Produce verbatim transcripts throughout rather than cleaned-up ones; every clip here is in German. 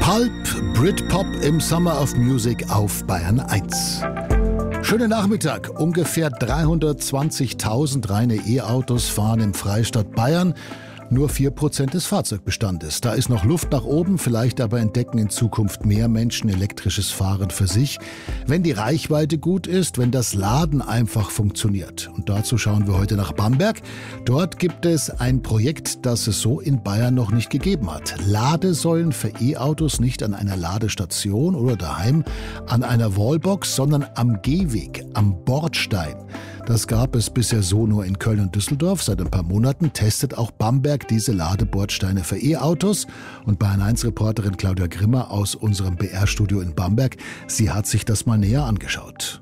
Pulp, Britpop im Summer of Music auf Bayern eins. Schönen Nachmittag. Ungefähr dreihundertzwanzigtausend reine E-Autos fahren im Freistaat Bayern. Nur vier Prozent des Fahrzeugbestandes. Da ist noch Luft nach oben, vielleicht aber entdecken in Zukunft mehr Menschen elektrisches Fahren für sich, wenn die Reichweite gut ist, wenn das Laden einfach funktioniert. Und dazu schauen wir heute nach Bamberg. Dort gibt es ein Projekt, das es so in Bayern noch nicht gegeben hat. Ladesäulen für E-Autos nicht an einer Ladestation oder daheim an einer Wallbox, sondern am Gehweg, am Bordstein. Das gab es bisher so nur in Köln und Düsseldorf. Seit ein paar Monaten testet auch Bamberg diese Ladebordsteine für E-Autos. Und Bayern eins Reporterin Claudia Grimmer aus unserem B R-Studio in Bamberg, sie hat sich das mal näher angeschaut.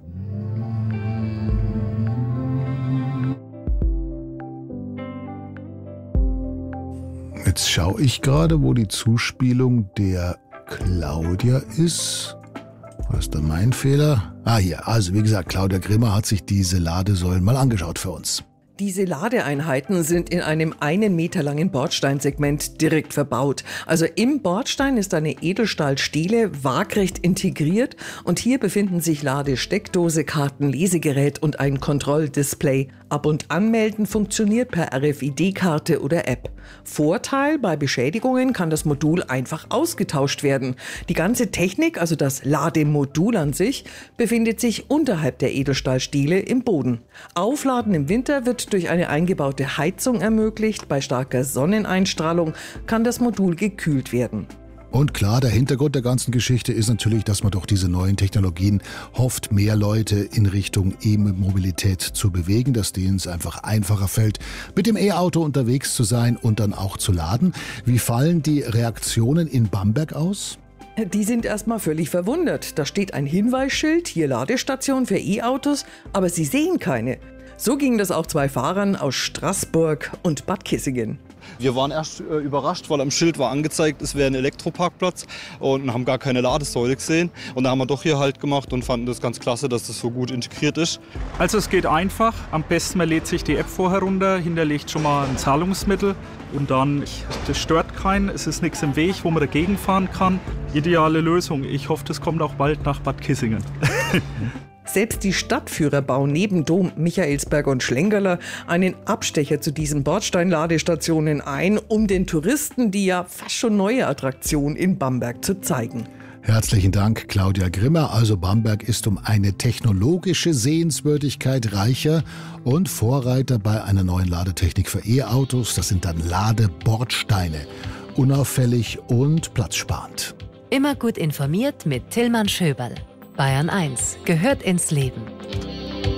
Jetzt schaue ich gerade, wo die Zuspielung der Claudia ist. Was ist da mein Fehler? Ah, hier. Also wie gesagt, Claudia Grimmer hat sich diese Ladesäulen mal angeschaut für uns. Diese Ladeeinheiten sind in einem einen Meter langen Bordsteinsegment direkt verbaut. Also im Bordstein ist eine Edelstahlstele waagrecht integriert und hier befinden sich Ladesteckdose, Karten, Lesegerät und ein Kontrolldisplay. Ab- und Anmelden funktioniert per R F I D-Karte oder App. Vorteil: bei Beschädigungen kann das Modul einfach ausgetauscht werden. Die ganze Technik, also das Lademodul an sich, befindet sich unterhalb der Edelstahlstiele im Boden. Aufladen im Winter wird durch eine eingebaute Heizung ermöglicht. Bei starker Sonneneinstrahlung kann das Modul gekühlt werden. Und klar, der Hintergrund der ganzen Geschichte ist natürlich, dass man durch diese neuen Technologien hofft, mehr Leute in Richtung E-Mobilität zu bewegen, dass denen es einfach einfacher fällt, mit dem E-Auto unterwegs zu sein und dann auch zu laden. Wie fallen die Reaktionen in Bamberg aus? Die sind erstmal völlig verwundert. Da steht ein Hinweisschild, hier Ladestation für E-Autos, aber sie sehen keine. So ging das auch zwei Fahrern aus Straßburg und Bad Kissingen. Wir waren erst äh, überrascht, weil am Schild war angezeigt, es wäre ein Elektroparkplatz und haben gar keine Ladesäule gesehen. Und da haben wir doch hier Halt gemacht und fanden das ganz klasse, dass das so gut integriert ist. Also es geht einfach. Am besten man lädt sich die App vorher runter, hinterlegt schon mal ein Zahlungsmittel und dann, das stört keinen, es ist nichts im Weg, wo man dagegen fahren kann. Ideale Lösung. Ich hoffe, das kommt auch bald nach Bad Kissingen. Selbst die Stadtführer bauen neben Dom, Michaelsberg und Schlengerler einen Abstecher zu diesen Bordsteinladestationen ein, um den Touristen die ja fast schon neue Attraktion in Bamberg zu zeigen. Herzlichen Dank, Claudia Grimmer. Also Bamberg ist um eine technologische Sehenswürdigkeit reicher und Vorreiter bei einer neuen Ladetechnik für E-Autos. Das sind dann Ladebordsteine. Unauffällig und platzsparend. Immer gut informiert mit Tillmann Schöberl. Bayern eins gehört ins Leben.